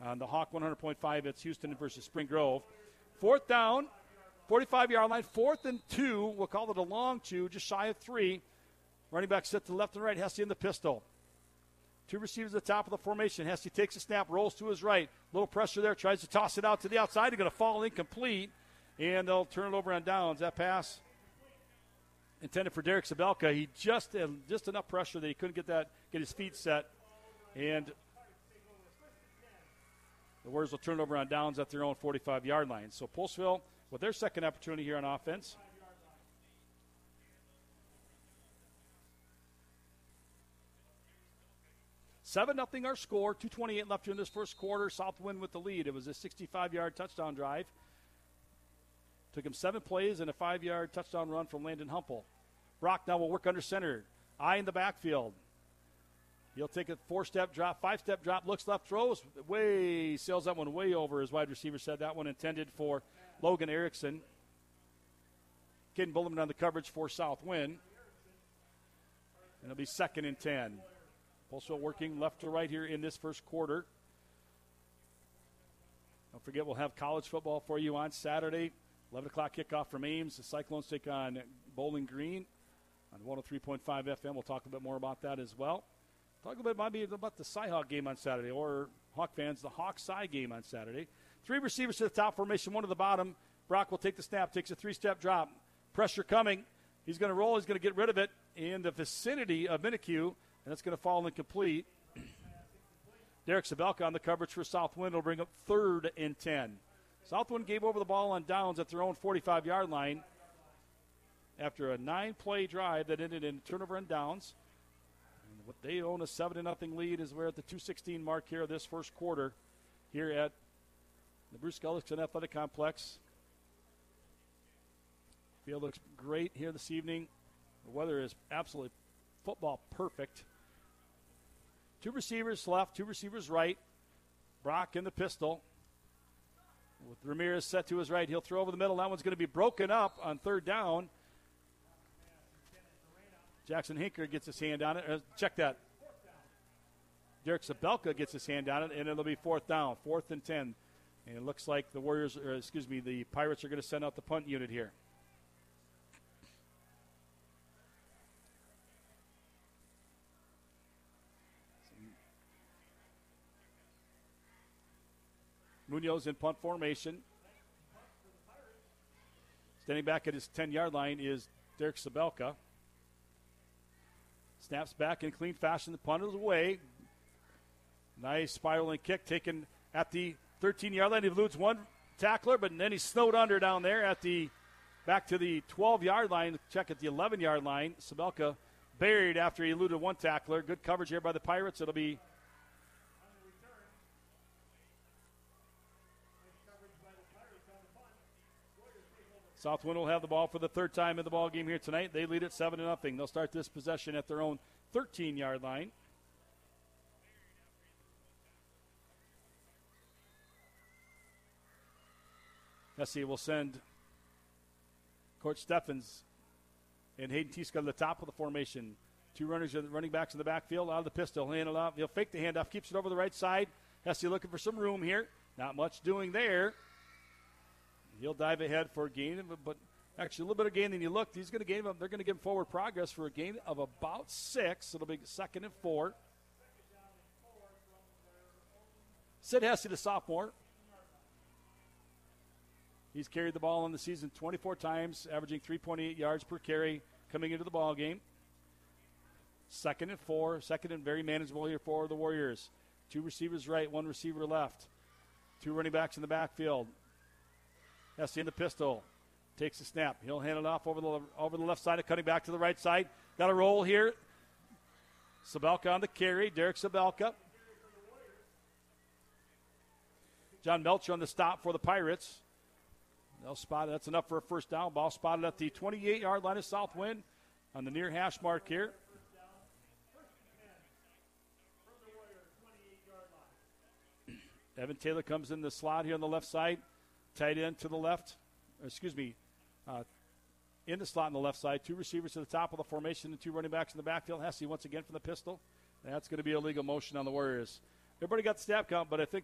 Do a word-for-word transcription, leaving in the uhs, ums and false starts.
On the Hawk one hundred point five, it's Houston versus Spring Grove. Fourth down, forty-five-yard line, fourth and two. We'll call it a long two, just shy of three. Running back set to the left and right. Hesse in the pistol. Two receivers at the top of the formation. Hesse takes a snap, rolls to his right. Little pressure there, tries to toss it out to the outside. He's going to fall incomplete, and they'll turn it over on downs. That pass intended for Derek Sabelka. He just had just enough pressure that he couldn't get that, get his feet set. And the Warriors will turn it over on downs at their own forty-five-yard line. So Postville with their second opportunity here on offense. seven nothing our score, two twenty-eight left here in this first quarter. Southwind with the lead. It was a sixty-five-yard touchdown drive. Took him seven plays and a five-yard touchdown run from Landon Humpel. Brock now will work under center. Eye in the backfield. He'll take a four-step drop, five-step drop, looks left, throws, way, sails that one way over, as wide receiver said. That one intended for Logan Erickson. Caden Bullerman on the coverage for Southwind. And it'll be second and ten. Also working left to right here in this first quarter. Don't forget, we'll have college football for you on Saturday. eleven o'clock kickoff from Ames. The Cyclones take on Bowling Green on one oh three point five F M. We'll talk a bit more about that as well. Talk a bit maybe about the Cy-Hawk game on Saturday, or Hawk fans, the Hawk-Cy game on Saturday. Three receivers to the top formation, one to the bottom. Brock will take the snap, takes a three-step drop. Pressure coming. He's going to roll. He's going to get rid of it in the vicinity of Minikue. And it's going to fall incomplete. Derek Sabelka on the coverage for Southwind will bring up third and ten. Southwind gave over the ball on downs at their own forty-five-yard line after a nine-play drive that ended in turnover and downs. And what they own a seven to nothing lead is we're at the two sixteen mark here of this first quarter here at the Bruce Gullickson Athletic Complex. Field looks great here this evening. The weather is absolutely football perfect. Two receivers left, two receivers right. Brock in the pistol. With Ramirez set to his right, he'll throw over the middle. That one's going to be broken up on third down. Jackson Hinker gets his hand on it. Uh, check that. Derek Sabelka gets his hand on it, and it'll be fourth down, fourth and ten. And it looks like the Warriors, or excuse me, the Pirates are going to send out the punt unit here. Munoz in punt formation. Standing back at his ten-yard line is Derek Sabelka. Snaps back in clean fashion. The punt is away. Nice spiraling kick taken at the thirteen-yard line. He eludes one tackler, but then he's snowed under down there at the back to the twelve-yard line. Check at the eleven-yard line. Sabelka buried after he eluded one tackler. Good coverage here by the Pirates. It'll be Southwind will have the ball for the third time in the ball game here tonight. They lead it seven to nothing. They'll start this possession at their own thirteen-yard line. Hesse will send Coach Steffens and Hayden Tieska to the top of the formation. Two runners, running backs in the backfield, out of the pistol. Hand it off. He'll fake the handoff, keeps it over the right side. Hesse looking for some room here. Not much doing there. He'll dive ahead for a gain, but actually a little bit of gain than you looked. He's going to gain. They're going to give him forward progress for a gain of about six. It'll be second and four. Sid Hesse, the sophomore. He's carried the ball in the season twenty-four times, averaging three point eight yards per carry coming into the ball game. Second and four. Second and very manageable here for the Warriors. Two receivers right, one receiver left. Two running backs in the backfield. Hesse in the pistol. Takes the snap. He'll hand it off over the over the left side, of cutting back to the right side. Got a roll here. Sabelka on the carry. Derek Sabelka. John Melcher on the stop for the Pirates. They'll spot it. That's enough for a first down. Ball spotted at the twenty-eight-yard line of Southwind on the near hash mark here. Evan Taylor comes in the slot here on the left side. Tight end to the left. Or excuse me. Uh, in the slot on the left side. Two receivers to the top of the formation and two running backs in the backfield. Hesse once again from the pistol. That's going to be a legal motion on the Warriors. Everybody got the snap count, but I think